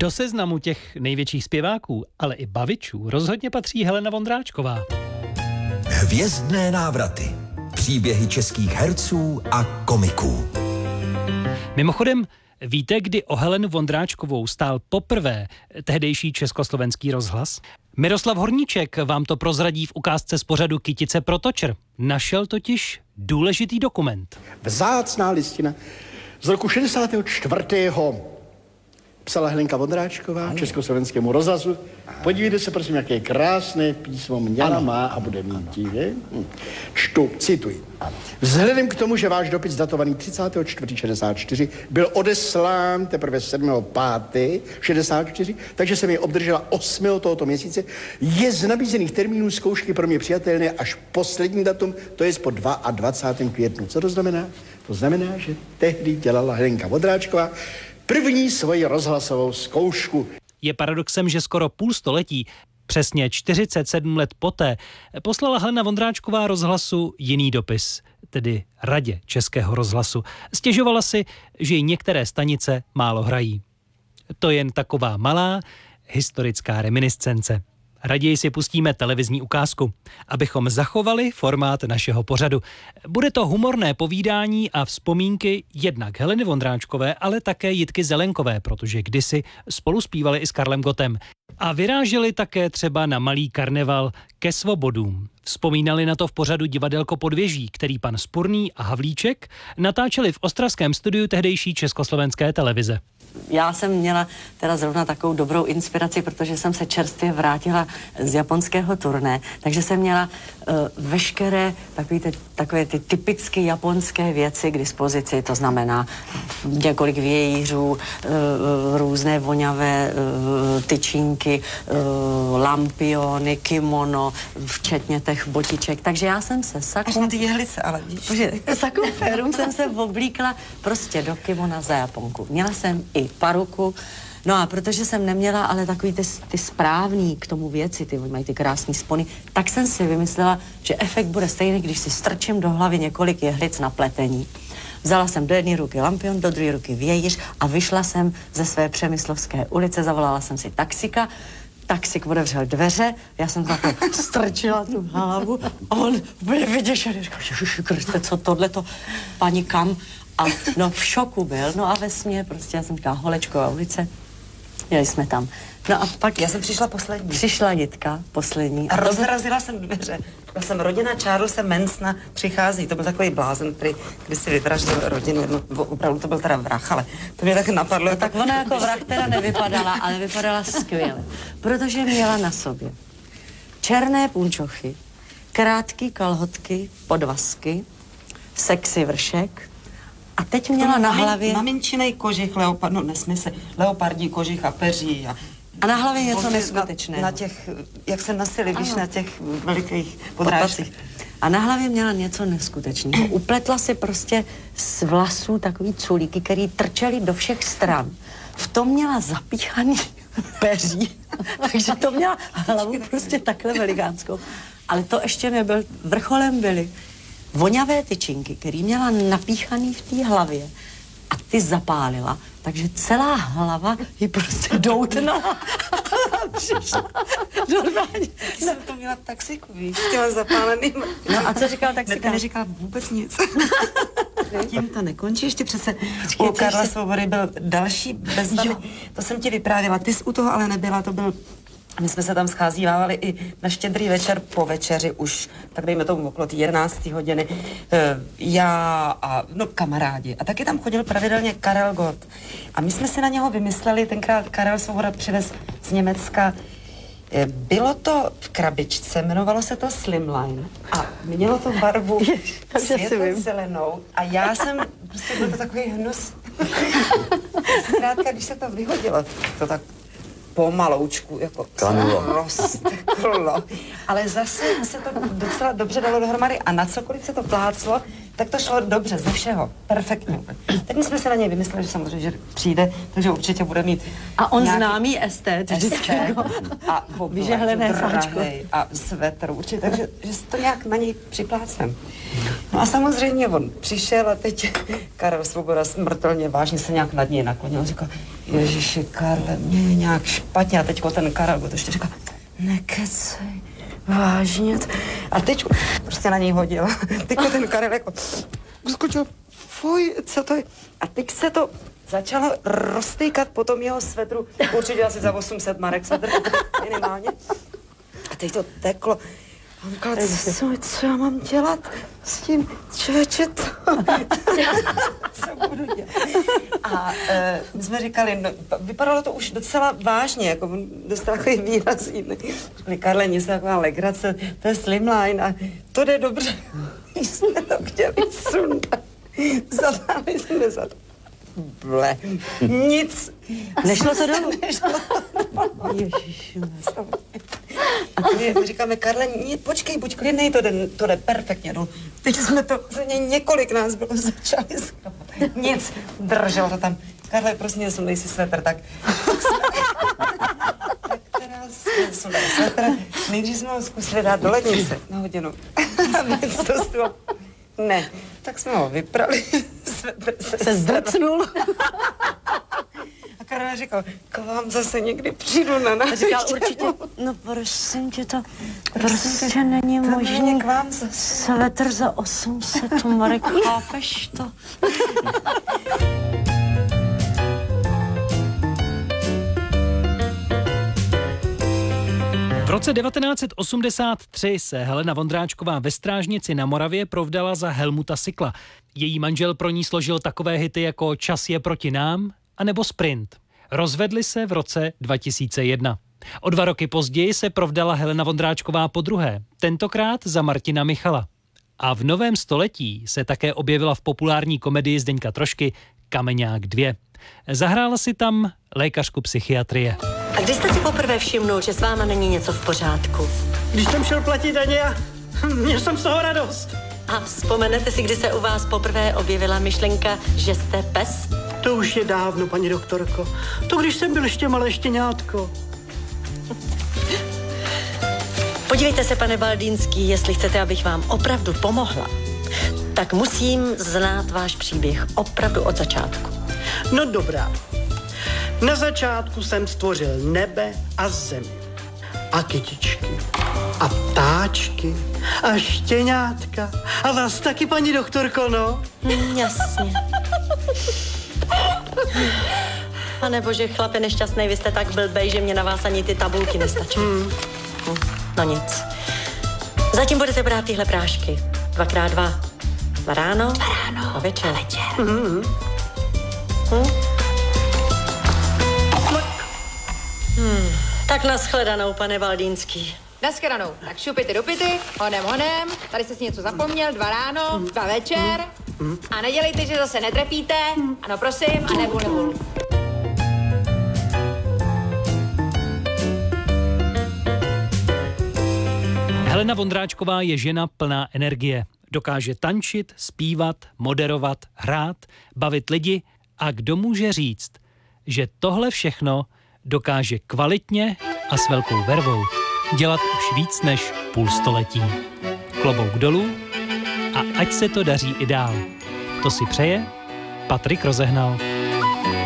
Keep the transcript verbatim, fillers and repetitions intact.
Do seznamu těch největších zpěváků, ale i bavičů rozhodně patří Helena Vondráčková. Hvězdné návraty. Příběhy českých herců a komiků. Mimochodem, víte, kdy o Helenu Vondráčkovou stál poprvé tehdejší Československý rozhlas? Miroslav Horníček vám to prozradí v ukázce z pořadu Kytice pro Točr. Našel totiž důležitý dokument. Vzácná listina z roku šedesátého čtvrtého psala Helenka Vondráčková ano. Československému rozhlasu. Podívejte se, prosím, jaké krásné písmo měla, ano. má a bude mít. Hm. Čtu, cituji. Vzhledem k tomu, že váš dopis datovaný třicátého čtvrtého šedesát čtyři byl odeslán teprve sedmého pátého šedesát čtyři, takže jsem jej obdržela osmého tohoto měsíce, je z nabízených termínů zkoušky pro mě přijatelné až poslední datum, to je po dvacátého druhého květnu. Co to znamená? To znamená, že tehdy dělala Helenka Vondráčková první svoji rozhlasovou zkoušku. Je paradoxem, že skoro půl století, přesně čtyřicet sedm let poté, poslala Helena Vondráčková rozhlasu jiný dopis, tedy Radě Českého rozhlasu. Stěžovala si, že jí některé stanice málo hrají. To jen taková malá historická reminiscence. Raději si pustíme televizní ukázku, abychom zachovali formát našeho pořadu. Bude to humorné povídání a vzpomínky jednak Heleny Vondráčkové, ale také Jitky Zelenkové, protože kdysi spolu zpívali i s Karlem Gottem. A vyráželi také třeba na malý karneval ke Svobodům. Vzpomínali na to v pořadu Divadelko Podvěží, který pan Spurný a Havlíček natáčeli v ostravském studiu tehdejší Československé televize. Já jsem měla teda zrovna takovou dobrou inspiraci, protože jsem se čerstvě vrátila z japonského turné, takže jsem měla uh, veškeré takové ty, takové ty typické japonské věci k dispozici, to znamená několik vějířů, uh, různé voňavé uh, tyčínky, uh, lampiony, kimono, včetně těch botiček, takže já jsem se sakum... Až na ty jehlice, ale víš. Sakum férum jsem se oblíkla prostě do kimona za Japonku. Měla jsem i paruku, no a protože jsem neměla ale takový ty, ty správný k tomu věci, ty mají ty krásný spony, tak jsem si vymyslela, že efekt bude stejný, když si strčím do hlavy několik jehlic na pletení. Vzala jsem do jedné ruky lampion, do druhé ruky vějíř a vyšla jsem ze své Přemyslovské ulice, zavolala jsem si taxika, taxik otevřel dveře, já jsem takhle strčila tu hlavu a on byl vyděšený, říkal, Ježiši Kriste, co tohleto, paní kam? A no v šoku byl, no a ve smě prostě, já jsem říkala, Holečková ulice, jeli jsme tam. No a pak... Já jsem přišla poslední. Přišla Jitka, poslední. A, a rozrazila jsem dveře. Já jsem rodina Charlesa Mansona přichází, to byl takový blázen, který když si vyvraždil rodinu, no, opravdu to byl teda vrah, ale to mě tak napadlo. No, tak ona jako vrah teda nevypadala, ale vypadala skvěle, protože měla na sobě černé punčochy, krátký kalhotky, podvazky, sexy vršek, a teď měla na hlavě... Maminčinej kožich, leopard, no nesmysl, leopardí kožich a peří a... A na hlavě něco neskutečného. Na, na těch, jak se nosili, víš, na těch velikých podrážcích. A na hlavě měla něco neskutečného. Upletla si prostě z vlasů takový culíky, který trčely do všech stran. V tom měla zapíchaný peří, takže to měla hlavu prostě takhle velikánskou. Ale to ještě nebyl, vrcholem byly voňavé tyčinky, který měla napíchaný v té hlavě a ty zapálila, takže celá hlava ji prostě doutnala. Přišla normálně. Ty jsem to měla v taxiku, víš, s těma zapáleným. No a co říkal taxika? Ne, ten neříkal vůbec nic. Tím to nekončí, ještě přece u Karla Svobody byl další bezdany. To jsem ti vyprávěla, ty jsi u toho ale nebyla, to byl... My jsme se tam scházívávali i na Štědrý večer po večeři už, tak dejme tomu okolo té jedenácté hodiny, já a no, kamarádi. A taky tam chodil pravidelně Karel Gott. A my jsme si na něho vymysleli, tenkrát Karel Svoboda přivez z Německa. Bylo to v krabičce, jmenovalo se to Slimline a mělo to barvu světlozelenou a já jsem, prostě byl to takový hnus. Zkrátka, když se to vyhodilo, to tak pomaloučku, jako rozteklo. Ale zase se to docela dobře dalo dohromady a na cokoliv se to pláclo, tak tak to šlo dobře, ze všeho, perfektně. Teď my jsme se na něj vymysleli, že samozřejmě, že přijde, takže určitě bude mít A on nějaký známý estét vždycky. estet a vyžehlené sáčko. A svetr určitě, takže že to nějak na něj připlácnem. No a samozřejmě on přišel a teď Karel Svoboda smrtelně vážně se nějak nad něj naklonil. Říkal, Ježiši, Karle, mě je nějak špatně. A teďko ten Karel, to ještě říkal, nekecej, vážně. A teď prostě na něj hodil. Teďko ten Karel jako uskočil, fuj, co to je? A teď se to začalo roztýkat po tom jeho svetru, určitě asi za osm set marek svetr, minimálně. A teď to teklo. A on říkal, co, co já mám dělat s tím, člověče, to, co budu dělat? A e, my jsme říkali, no, vypadalo to už docela vážně, jako on dostal takový výraz jiný. Říkali, Karle, něco taková legrace, to je slimline a to jde dobře. My jsme to chtěli sundat. Zadáli jsme za to. Ble, nic. Nešlo to dolů? Nešlo to dolů. A my říkáme, Karle, nie, počkej, buď klidnej, to jde, to jde perfektně dolů. Teď jsme to, za něj několik nás bylo, začali skrapat. Nic, držel to tam. Karle, prosím, sundej si svetr, tak... tak teda jsme sundali svetr. Nejdřív jsme ho zkusili dát do lednice na hodinu. A víc to stalo. Ne, tak jsme ho vyprali. Svetr se, Se zdrcnul. A Karel říkal, k vám zase někdy přijdu na A návštěvu. říkal určitě, no prosím tě, to prostě není to možný. není k vám zase. Svetr za osm set marek, chápeš to? V roce devatenáct set osmdesát tři se Helena Vondráčková ve Strážnici na Moravě provdala za Helmuta Sykla. Její manžel pro ní složil takové hity jako Čas je proti nám a nebo Sprint. Rozvedli se v roce dva tisíce jedna. O dva roky později se provdala Helena Vondráčková podruhé, tentokrát za Martina Michala. A v novém století se také objevila v populární komedii Zdeňka Trošky Kameňák dva. Zahrála si tam lékařku psychiatrie. A když jste si poprvé všimnul, že s váma není něco v pořádku? Když jsem šel platit daně a měl jsem z toho radost. A vzpomenete si, kdy se u vás poprvé objevila myšlenka, že jste pes? To už je dávno, paní doktorko. To když jsem byl ještě malé štěňátko. Podívejte se, pane Baldýnský, jestli chcete, abych vám opravdu pomohla, tak musím znát váš příběh opravdu od začátku. No dobrá. Na začátku jsem stvořil nebe a zemi. A kytičky. A ptáčky. A štěňátka. A vás taky, paní doktorko, no? Hm, jasně. Pane bože, chlape nešťastnej, vy jste tak blbej, že mě na vás ani ty tabulky nestačí. Hmm. Hm, no nic. Zatím budete brát tyhle prášky. Dvakrát dva. Dva ráno. Dva ráno. A večer. A večer. Mm-hmm. Hm? Hmm. Tak nashledanou, pane Baldýnský. Naschledanou. Tak šupity do pity, honem honem, tady jste si něco zapomněl, dva ráno, dva večer a nedělejte, že zase netrefíte, ano prosím, a nebul nebul. Helena Vondráčková je žena plná energie. Dokáže tančit, zpívat, moderovat, hrát, bavit lidi a kdo může říct, že tohle všechno dokáže kvalitně a s velkou vervou dělat už víc než půl století. Klobouk dolů a ať se to daří i dál. To si přeje Patrik Rozehnal.